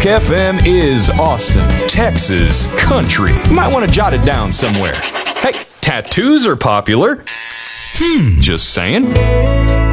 FM is Austin, Texas country. You might want to jot it down somewhere. Hey, tattoos are popular. Just saying.